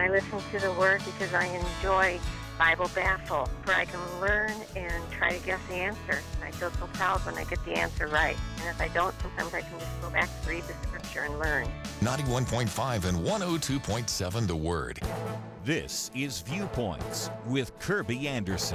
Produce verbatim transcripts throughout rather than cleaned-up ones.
I listen to the Word because I enjoy Bible Baffle, where I can learn and try to guess the answer. I feel so proud when I get the answer right. And if I don't, sometimes I can just go back to read the scripture and learn. ninety-one point five and one oh two point seven The Word. This is Viewpoints with Kirby Anderson.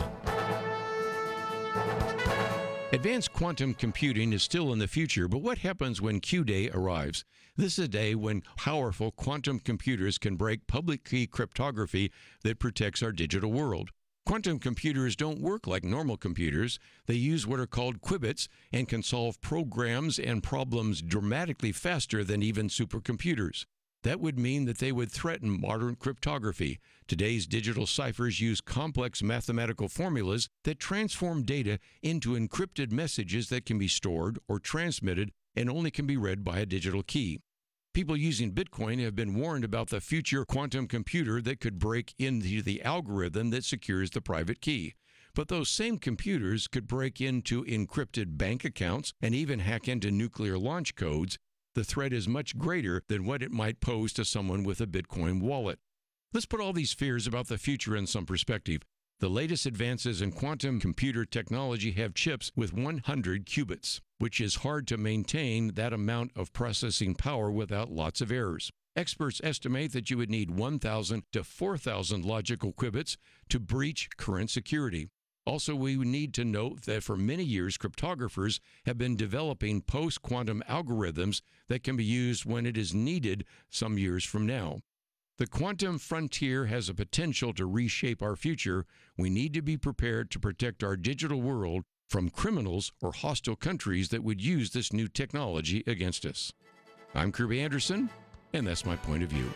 Advanced quantum computing is still in the future, but what happens when Q-Day arrives? This is a day when powerful quantum computers can break public key cryptography that protects our digital world. Quantum computers don't work like normal computers. They use what are called qubits and can solve programs and problems dramatically faster than even supercomputers. That would mean that they would threaten modern cryptography. Today's digital ciphers use complex mathematical formulas that transform data into encrypted messages that can be stored or transmitted and only can be read by a digital key. People using Bitcoin have been warned about the future quantum computer that could break into the algorithm that secures the private key. But those same computers could break into encrypted bank accounts and even hack into nuclear launch codes. The threat is much greater than what it might pose to someone with a Bitcoin wallet. Let's put all these fears about the future in some perspective. The latest advances in quantum computer technology have chips with one hundred qubits, which is hard to maintain that amount of processing power without lots of errors. Experts estimate that you would need one thousand to four thousand logical qubits to breach current security. Also, we need to note that for many years, cryptographers have been developing post-quantum algorithms that can be used when it is needed some years from now. The quantum frontier has a potential to reshape our future. We need to be prepared to protect our digital world from criminals or hostile countries that would use this new technology against us. I'm Kirby Anderson, and that's my point of view.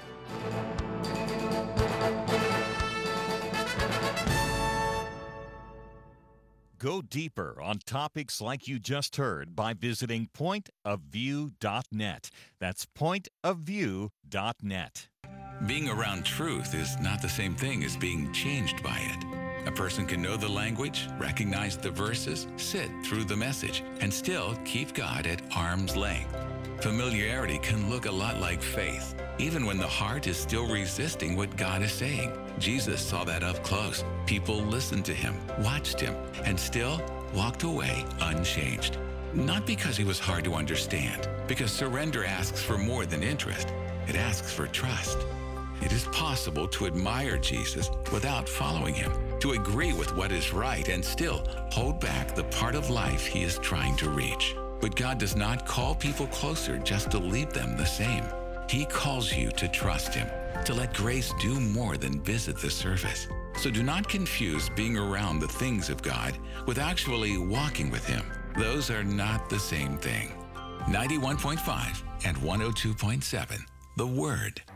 Go deeper on topics like you just heard by visiting point of view dot net. That's point of view dot net. Being around truth is not the same thing as being changed by it. A person can know the language, recognize the verses, sit through the message, and still keep God at arm's length. Familiarity can look a lot like faith, even when the heart is still resisting what God is saying. Jesus saw that up close. People listened to him, watched him, and still walked away unchanged. Not because he was hard to understand, because surrender asks for more than interest. It asks for trust. It is possible to admire Jesus without following him, to agree with what is right and still hold back the part of life he is trying to reach. But God does not call people closer just to leave them the same. He calls you to trust him, to let grace do more than visit the surface. So do not confuse being around the things of God with actually walking with him. Those are not the same thing. ninety-one point five and one oh two point seven, The Word.